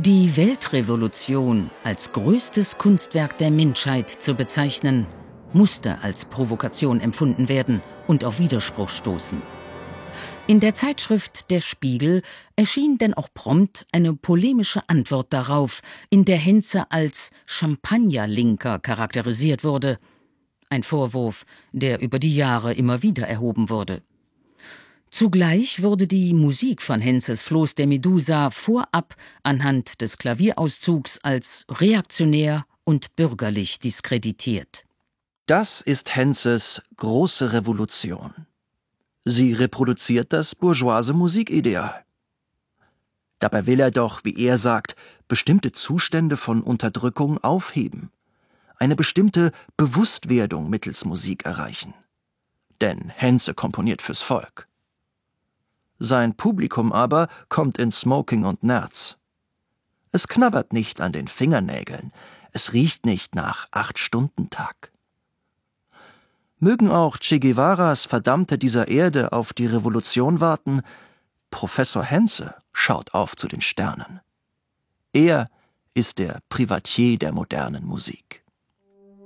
Die Weltrevolution als größtes Kunstwerk der Menschheit zu bezeichnen, musste als Provokation empfunden werden und auf Widerspruch stoßen. In der Zeitschrift Der Spiegel erschien denn auch prompt eine polemische Antwort darauf, in der Henze als Champagnerlinker charakterisiert wurde. Ein Vorwurf, der über die Jahre immer wieder erhoben wurde. Zugleich wurde die Musik von Henzes Floß der Medusa vorab anhand des Klavierauszugs als reaktionär und bürgerlich diskreditiert. Das ist Henzes große Revolution. Sie reproduziert das bourgeoise Musikideal. Dabei will er doch, wie er sagt, bestimmte Zustände von Unterdrückung aufheben, eine bestimmte Bewusstwerdung mittels Musik erreichen. Denn Henze komponiert fürs Volk. Sein Publikum aber kommt in Smoking und Nerz. Es knabbert nicht an den Fingernägeln, es riecht nicht nach 8-Stunden-Tag. Mögen auch Che Guevaras Verdammte dieser Erde auf die Revolution warten, Professor Henze schaut auf zu den Sternen. Er ist der Privatier der modernen Musik.